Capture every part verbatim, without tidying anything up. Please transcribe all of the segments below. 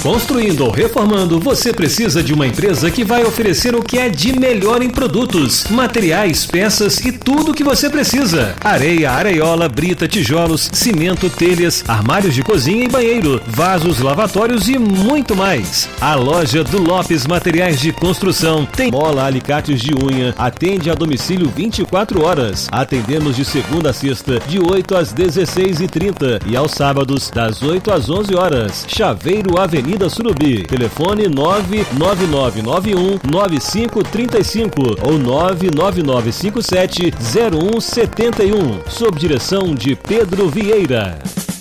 Construindo ou reformando, você precisa de uma empresa que vai oferecer o que é de melhor em produtos, materiais, peças e tudo o que você precisa. Areia, areiola, brita, tijolos, cimento, telhas, armários de cozinha e banheiro, vasos, lavatórios e muito mais. A loja do Lopes Materiais de Construção tem mola, alicates de unha, atende a domicílio vinte e quatro horas. Atendemos de segunda a sexta, de oito às dezesseis e trinta e aos sábados, das oito às onze horas. Chaveiro, Avenida Surubi. Telefone nove nove nove nove um nove cinco três cinco ou nove nove nove cinco sete zero um sete um, sob direção de Pedro Vieira.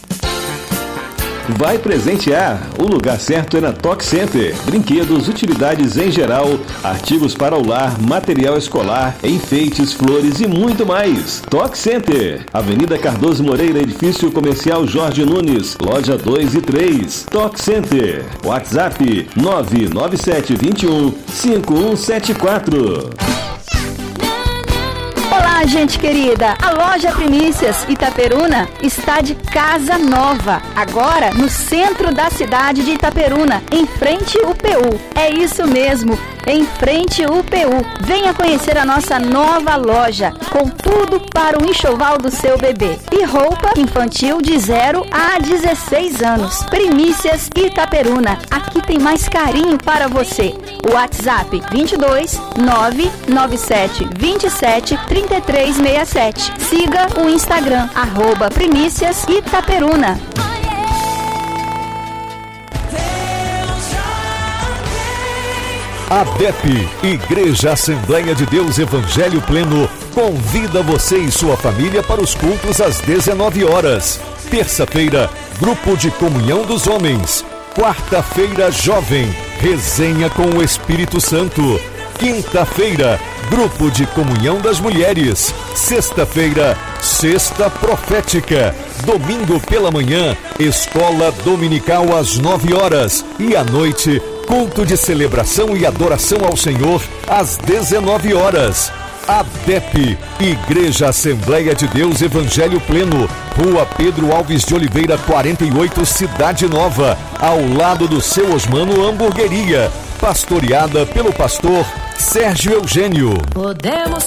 Vai presentear? O lugar certo é na Toque Center. Brinquedos, utilidades em geral, artigos para o lar, material escolar, enfeites, flores e muito mais. Toque Center, Avenida Cardoso Moreira, Edifício Comercial Jorge Nunes, Loja dois e três. Toque Center. WhatsApp nove nove sete dois um cinco um sete quatro. Olá, gente querida! A loja Primícias Itaperuna está de casa nova, agora no centro da cidade de Itaperuna, em frente ao U P U. É isso mesmo, em frente ao U P U. Venha conhecer a nossa nova loja, com tudo para o enxoval do seu bebê. E roupa infantil de zero a dezesseis anos. Primícias Itaperuna, aqui tem mais carinho para você. O WhatsApp vinte e dois nove nove sete vinte e sete trinta e três sessenta e sete. Siga o Instagram, arroba Primícias Itaperuna. A D E P, Igreja Assembleia de Deus Evangelho Pleno, convida você e sua família para os cultos às dezenove horas. Terça-feira, Grupo de Comunhão dos Homens. Quarta-feira, Jovem, Resenha com o Espírito Santo. Quinta-feira, Grupo de Comunhão das Mulheres. Sexta-feira, Sexta Profética. Domingo pela manhã, Escola Dominical às nove horas. E à noite, culto de celebração e adoração ao Senhor às dezenove horas. A D E P, Igreja Assembleia de Deus Evangelho Pleno, Rua Pedro Alves de Oliveira, quarenta e oito, Cidade Nova, ao lado do Seu Osmano Hamburgueria, pastoreada pelo pastor Sérgio Eugênio. Podemos